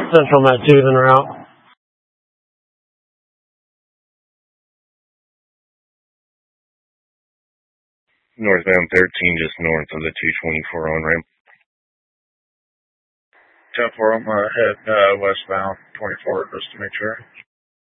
Central Matutin route. Northbound 13, just north of the 224 on-ramp. 10-4, I'm going to head westbound 24 just to make sure.